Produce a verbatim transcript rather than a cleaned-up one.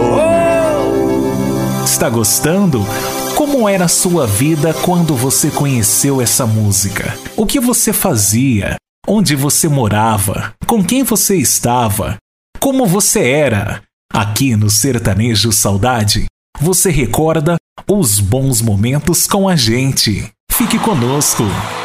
Está gostando? Como era a sua vida quando você conheceu essa música? O que você fazia? Onde você morava? Com quem você estava? Como você era? Aqui no Sertanejo Saudade, você recorda os bons momentos com a gente. Fique conosco!